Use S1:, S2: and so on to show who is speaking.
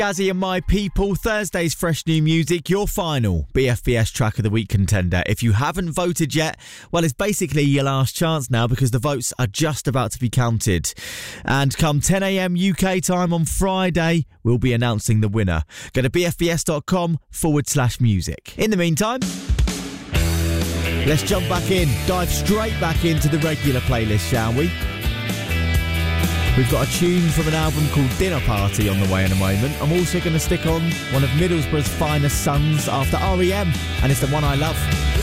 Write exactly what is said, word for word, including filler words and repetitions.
S1: Gazzy and My People, Thursday's fresh new music, your final B F B S Track of the Week contender. If you haven't voted yet, well, it's basically your last chance now because the votes are just about to be counted. And come ten a.m. U K time on Friday, we'll be announcing the winner. Go to bfbs.com forward slash music. In the meantime, let's jump back in, dive straight back into the regular playlist, shall we? We've got a tune from an album called Dinner Party on the way in a moment. I'm also going to stick on one of Middlesbrough's finest sons after R E M, and it's the one I love.